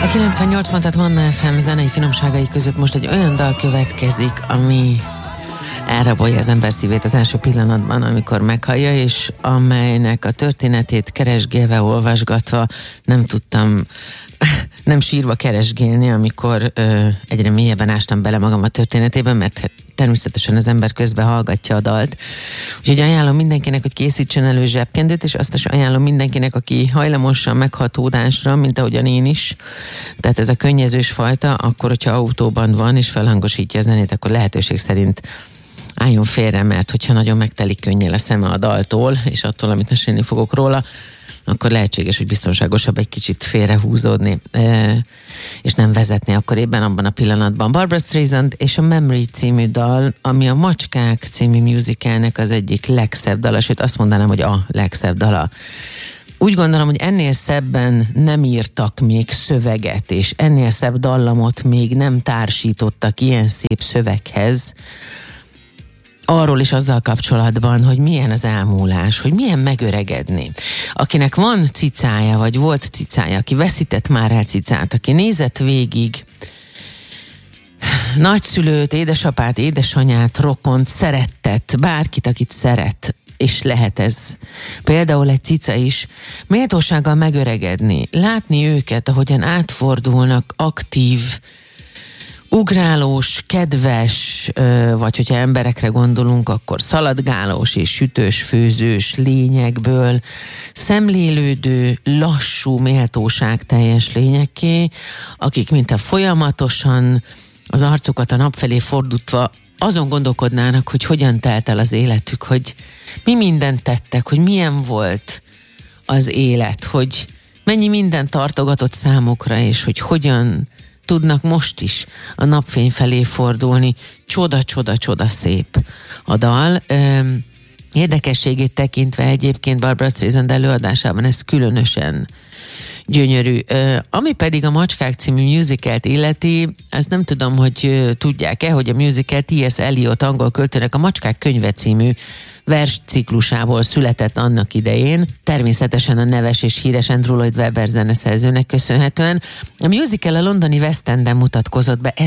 98-ban, tehát Manna FM zenei finomságai között most egy olyan dal következik, ami elrabolja az ember szívét az első pillanatban, amikor meghallja, és amelynek a történetét keresgélve, olvasgatva nem tudtam nem sírva keresgélni, amikor egyre mélyebben ástam bele magam a történetében, mert természetesen az ember közben hallgatja a dalt. Úgyhogy ajánlom mindenkinek, hogy készítsen elő zsebkendőt, és azt is ajánlom mindenkinek, aki hajlamos a meghatódásra, mint ahogyan én is. Tehát ez a könnyezős fajta, akkor, hogyha autóban van, és felhangosítja a zenét, akkor lehetőség szerint álljon félre, mert hogyha nagyon megtelik könnyel a szeme a daltól, és attól, amit mesélni fogok róla, akkor lehetséges, hogy biztonságosabb egy kicsit félrehúzódni, és nem vezetni akkor éppen abban a pillanatban. Barbra Streisand és a Memory című dal, ami a Macskák című musicalnek az egyik legszebb dala, sőt azt mondanám, hogy a legszebb dala. Úgy gondolom, hogy ennél szebben nem írtak még szöveget, és ennél szebb dallamot még nem társítottak ilyen szép szöveghez, arról is azzal kapcsolatban, hogy milyen az elmúlás, hogy milyen megöregedni. Akinek van cicája, vagy volt cicája, aki veszített már el cicát, aki nézett végig nagyszülőt, édesapát, édesanyát, rokont, szerettet, bárkit, akit szeret, és lehet ez például egy cica is, méltósággal megöregedni, látni őket, ahogyan átfordulnak, aktív, ugrálós, kedves, vagy hogyha emberekre gondolunk, akkor szaladgálós és sütős, főzős lényekből szemlélődő, lassú, méltóságteljes lényekké, akik mintha folyamatosan az arcukat a nap felé fordítva azon gondolkodnának, hogy hogyan telt el az életük, hogy mi mindent tettek, hogy milyen volt az élet, hogy mennyi minden tartogatott számukra, és hogy hogyan tudnak most is a napfény felé fordulni. Csoda, csoda, csoda szép a dal. Érdekességét tekintve egyébként Barbra Streisand előadásában ez különösen gyönyörű. Ami pedig a Macskák című musicalt illeti, ezt nem tudom, hogy tudják-e, hogy a musical T.S. Eliot angol költőnek a Macskák könyve című versciklusából született annak idején, természetesen a neves és híres Andrew Lloyd Webber zeneszerzőnek köszönhetően. A musical a londoni West Enden mutatkozott be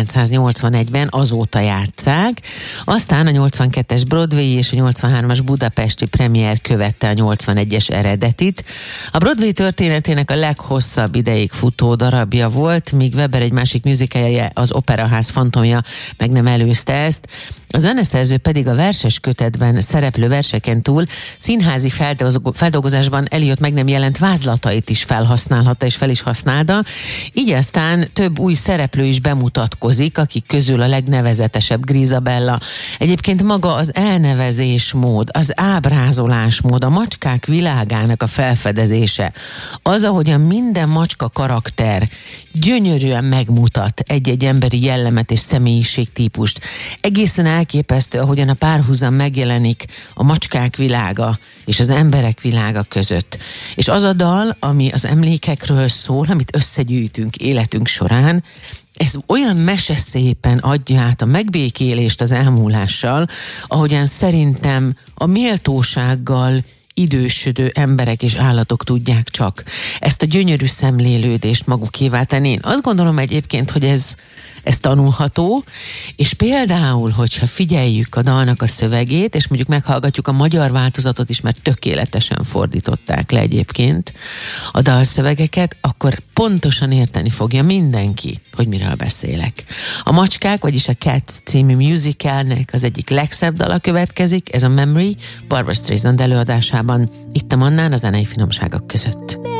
1981-ben, azóta játsszák, aztán a 82-es Broadway és a 83-as budapesti premier követte a 81-es eredetit. A Broadway történetének a leghosszabb ideig futó darabja volt, míg Webber egy másik musicalje, az Operaház fantomja meg nem előzte ezt. A zeneszerző pedig a verses kötetben szereplő verseken túl színházi feldolgozásban Eliot meg nem jelent vázlatait is felhasználhatta és fel is használta, így aztán több új szereplő is bemutatkozik, akik közül a legnevezetesebb Grizabella. Egyébként maga az elnevezésmód, az ábrázolásmód, a macskák világának a felfedezése, az, ahogyan minden macska karakter gyönyörűen megmutat egy-egy emberi jellemet és személyiségtípust. Egészen elképesztő, ahogyan a párhuzam megjelenik a macskák világa és az emberek világa között. És az a dal, ami az emlékekről szól, amit összegyűjtünk életünk során, ez olyan meseszépen adja át a megbékélést az elmúlással, ahogyan szerintem a méltósággal idősödő emberek és állatok tudják csak ezt a gyönyörű szemlélődést magukévá tenni. Én azt gondolom egyébként, hogy ez tanulható, és például, hogyha figyeljük a dalnak a szövegét, és mondjuk meghallgatjuk a magyar változatot is, mert tökéletesen fordították le egyébként a dalszövegeket, akkor pontosan érteni fogja mindenki, hogy miről beszélek. A Macskák, vagyis a Cats című musicalnek az egyik legszebb dala következik, ez a Memory, Barbra Streisand előadásában, itt a Mannán a zenei finomságok között.